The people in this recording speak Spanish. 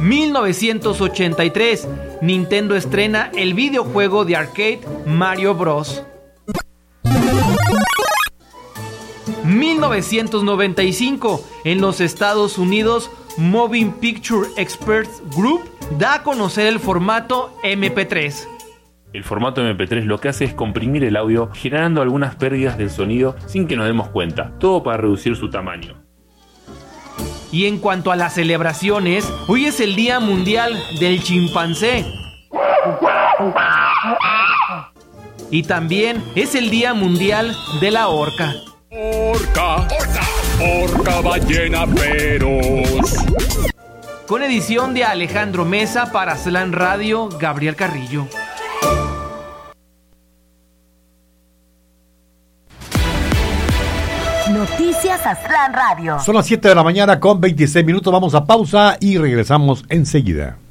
1983, Nintendo estrena el videojuego de arcade Mario Bros. 1995, en los Estados Unidos, Moving Picture Experts Group da a conocer el formato MP3. El formato MP3 lo que hace es comprimir el audio, generando algunas pérdidas del sonido sin que nos demos cuenta, todo para reducir su tamaño. Y en cuanto a las celebraciones, hoy es el Día Mundial del Chimpancé. Y también es el Día Mundial de la Orca. Orca ballena feroz. Con edición de Alejandro Mesa para Slam Radio, Gabriel Carrillo. Noticias Aztlán Radio. Son las 7 de la mañana con 26 minutos. Vamos a pausa y regresamos enseguida.